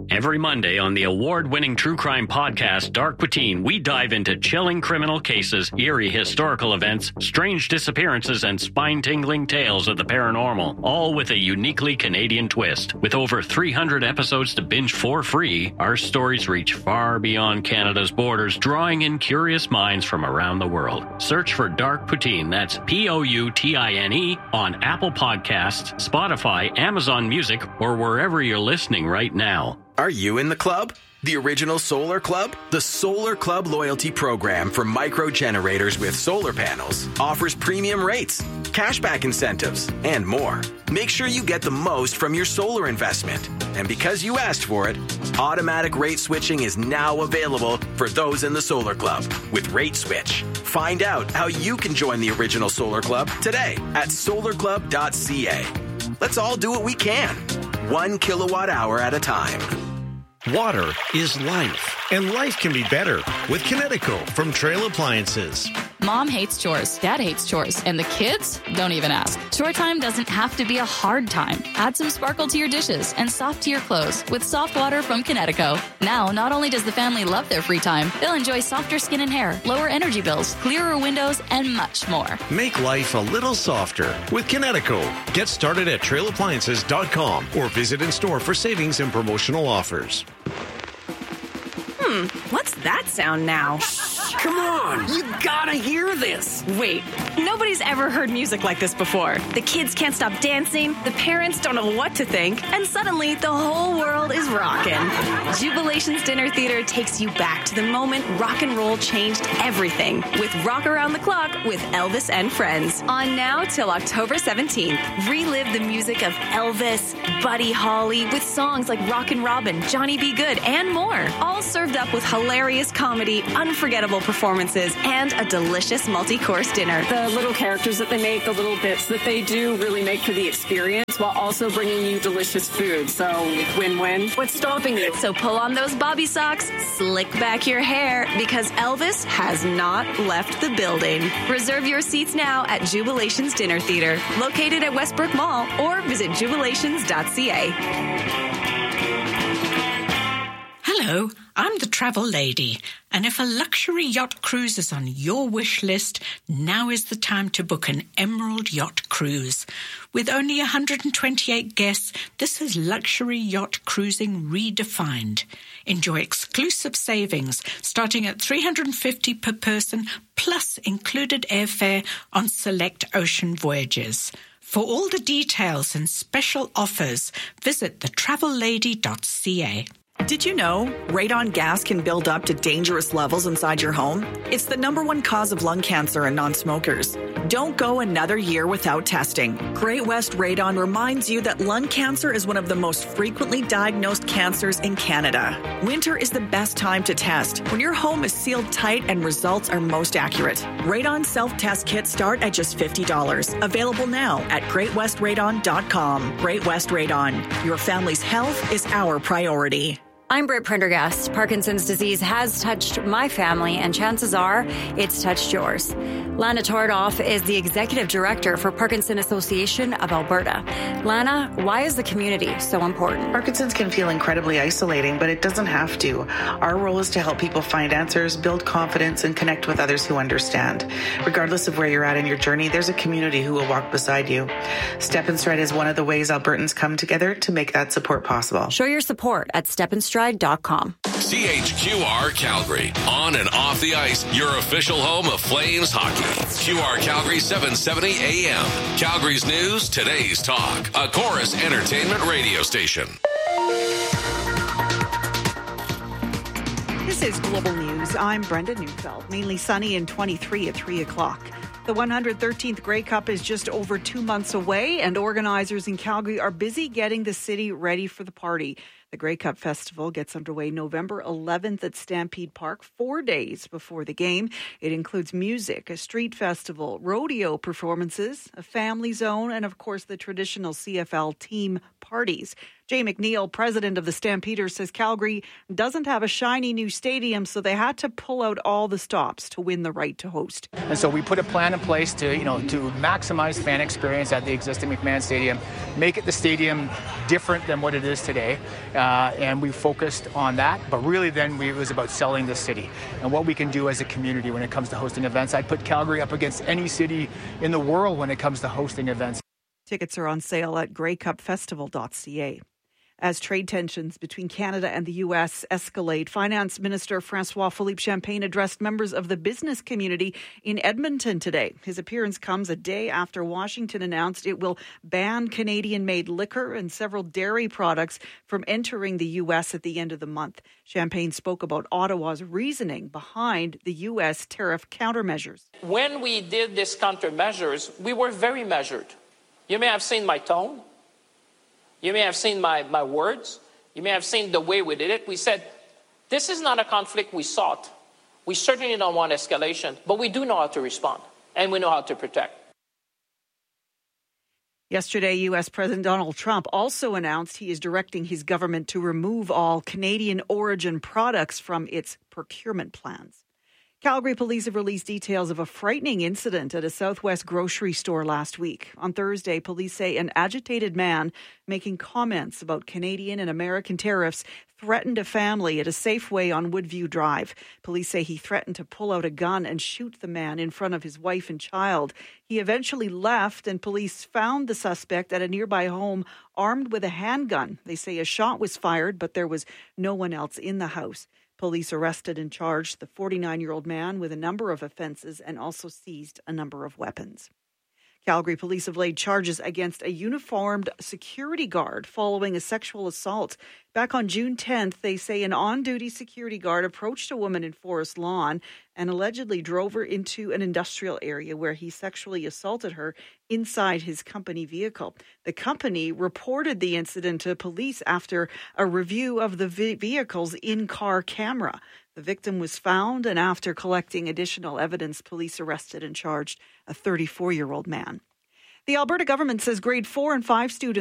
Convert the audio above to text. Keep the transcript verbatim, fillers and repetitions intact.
Every Monday on the award-winning true crime podcast Dark Poutine, we dive into chilling criminal cases, eerie historical events, strange disappearances, and spine-tingling tales of the paranormal, all with a uniquely Canadian twist. With over three hundred episodes to binge for free, our stories reach far beyond Canada's borders, drawing in curious minds from around the world. Search for Dark Poutine, that's P O U T I N E, on Apple Podcasts, Spotify, Amazon Music, or wherever you're listening right now. Are you in the club? The original Solar Club? The Solar Club loyalty program for micro generators with solar panels offers premium rates, cashback incentives, and more. Make sure you get the most from your solar investment. And because you asked for it, automatic rate switching is now available for those in the Solar Club with Rate Switch. Find out how you can join the original Solar Club today at solar club dot c a. Let's all do what we can, one kilowatt hour at a time. Water is life, and life can be better with Kinetico from Trail Appliances. Mom hates chores, Dad hates chores, and the kids don't even ask. Chore time doesn't have to be a hard time. Add some sparkle to your dishes and soft to your clothes with soft water from Kinetico. Now, not only does the family love their free time, they'll enjoy softer skin and hair, lower energy bills, clearer windows, and much more. Make life a little softer with Kinetico. Get started at trail appliances dot com or visit in store for savings and promotional offers. Hmm, what's that sound now? Come on, you gotta hear this. Wait, nobody's ever heard music like this before. The kids can't stop dancing, the parents don't know what to think, and suddenly the whole world is rocking. Jubilation's Dinner Theater takes you back to the moment rock and roll changed everything with Rock Around the Clock with Elvis and Friends. On now till October seventeenth. Relive the music of Elvis, Buddy Holly with songs like Rockin' Robin, Johnny B. Good, and more. All served up with hilarious comedy, unforgettable performances, and a delicious multi-course dinner. The little characters that they make, the little bits that they do really make for the experience while also bringing you delicious food. So win-win. What's stopping you? So pull on those bobby socks, slick back your hair, because Elvis has not left the building. Reserve your seats now at Jubilation's Dinner Theater, located at Westbrook Mall, or visit jubilations dot c a. Hello, I'm the travel lady, and if a luxury yacht cruise is on your wish list, now is the time to book an Emerald Yacht Cruise. With only one hundred twenty-eight guests, this is luxury yacht cruising redefined. Enjoy exclusive savings starting at three hundred fifty dollars per person, plus included airfare on select ocean voyages. For all the details and special offers, visit the travel lady dot c a. Did you know radon gas can build up to dangerous levels inside your home? It's the number one cause of lung cancer in non-smokers. Don't go another year without testing. Great West Radon reminds you that lung cancer is one of the most frequently diagnosed cancers in Canada. Winter is the best time to test, when your home is sealed tight and results are most accurate. Radon self-test kits start at just fifty dollars. Available now at great west radon dot com. Great West Radon. Your family's health is our priority. I'm Britt Prendergast. Parkinson's disease has touched my family, and chances are it's touched yours. Lana Tordoff is the Executive Director for Parkinson Association of Alberta. Lana, why is the community so important? Parkinson's can feel incredibly isolating, but it doesn't have to. Our role is to help people find answers, build confidence, and connect with others who understand. Regardless of where you're at in your journey, there's a community who will walk beside you. Step and Stride is one of the ways Albertans come together to make that support possible. Show your support at step and stride dot com. C H Q R Calgary, on and off the ice, your official home of Flames hockey. Q R Calgary seven seventy A M. Calgary's news, today's talk. A Chorus Entertainment radio station. This is Global News. I'm Brenda Neufeld. Mainly sunny and twenty-three at three o'clock. The one hundred thirteenth Grey Cup is just over two months away, and organizers in Calgary are busy getting the city ready for the party. The Grey Cup Festival gets underway November eleventh at Stampede Park, four days before the game. It includes music, a street festival, rodeo performances, a family zone, and of course the traditional C F L team parties. Jay McNeil, president of the Stampeders, says Calgary doesn't have a shiny new stadium, so they had to pull out all the stops to win the right to host. And so we put a plan in place to, you know, to maximize fan experience at the existing McMahon Stadium, make it the stadium different than what it is today. Uh, and we focused on that. But really then we, it was about selling the city and what we can do as a community when it comes to hosting events. I'd put Calgary up against any city in the world when it comes to hosting events. Tickets are on sale at grey cup festival dot c a. As trade tensions between Canada and the U S escalate, Finance Minister François-Philippe Champagne addressed members of the business community in Edmonton today. His appearance comes a day after Washington announced it will ban Canadian-made liquor and several dairy products from entering the U S at the end of the month. Champagne spoke about Ottawa's reasoning behind the U S tariff countermeasures. When we did these countermeasures, we were very measured. You may have seen my tone. You may have seen my, my words. You may have seen the way we did it. We said, this is not a conflict we sought. We certainly don't want escalation, but we do know how to respond, and we know how to protect. Yesterday, U S President Donald Trump also announced he is directing his government to remove all Canadian origin products from its procurement plans. Calgary police have released details of a frightening incident at a Southwest grocery store last week. On Thursday, police say an agitated man making comments about Canadian and American tariffs threatened a family at a Safeway on Woodview Drive. Police say he threatened to pull out a gun and shoot the man in front of his wife and child. He eventually left, and police found the suspect at a nearby home armed with a handgun. They say a shot was fired, but there was no one else in the house. Police arrested and charged the forty-nine-year-old man with a number of offences and also seized a number of weapons. Calgary police have laid charges against a uniformed security guard following a sexual assault. Back on June tenth, they say an on-duty security guard approached a woman in Forest Lawn and allegedly drove her into an industrial area where he sexually assaulted her inside his company vehicle. The company reported the incident to police after a review of the ve- vehicle's in-car camera. The victim was found, and after collecting additional evidence, police arrested and charged a thirty-four-year-old man. The Alberta government says grade four and five students